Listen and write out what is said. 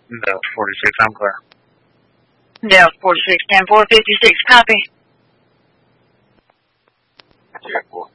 Delta 46, I'm clear. Delta 46, 10-4, 56, copy. Check 4.